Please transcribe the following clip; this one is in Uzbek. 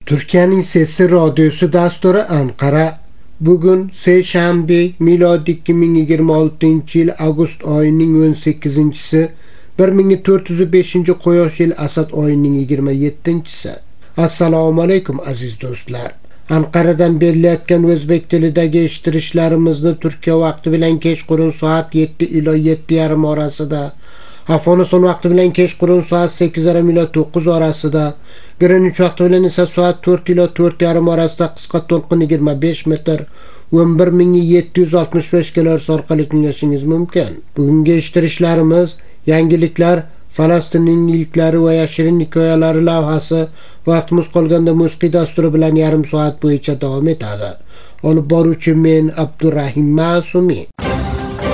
Türkiye'nin Sesi Radyosu dasturi Ankara. Bugün seshanba milodi 2026 yil avgust oyining 18-si 1405 Quyosh yil Asad oyining 27-si. Assalomu alaykum aziz do'stlar. Anqaradan berilayotgan o'zbek tilidagi eshittirishlarimizni Turkiya vaqti bilan kechqurun soat 7 ila 7:30 orasida, Afg'oniston vaqti bilan kechqurun soat 8:30 ila 9 orasida, Greenwich vaqti bilan esa soat 4 ila 4:30 orasida qisqa to'lqin 25 metr 11765 kHz orqali tinglashingiz mumkin. Bugungi eshittirishlarimiz yangiliklar, Falastinning ilklari va yashirin hikoyalari lavhasi vaqtimiz qolganda musiqiy dasturi bilan yarim soat bo'yicha davom etadi. Olib boruvchi men Abdurrahim Ma'sumi.